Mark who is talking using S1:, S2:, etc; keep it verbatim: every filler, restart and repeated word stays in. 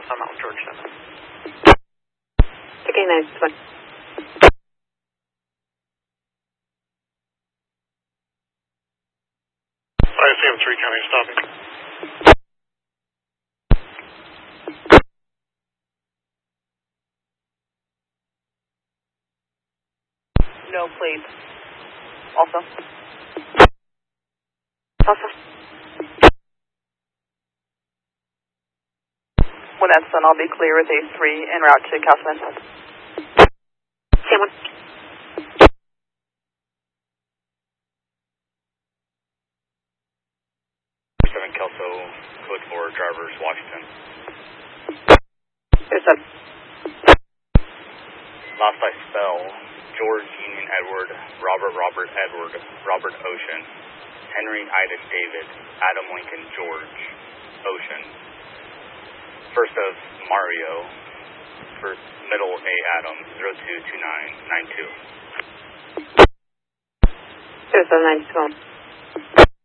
S1: I'm out with George seven.
S2: Okay, nice one.
S1: I S M three County stopping.
S2: No, please. Also. Also. When that's done, I'll be clear with A three en route to Calcimento. Same one.
S3: seven Kelso, code for drivers, Washington.
S2: There's seven.
S3: Last I spell, George Union Edward, Robert Robert Edward, Robert Ocean, Henry Ida David, Adam Lincoln George, Ocean. First of Mario, first middle A Adam, zero two two nine nine two.
S2: There's seven nine two.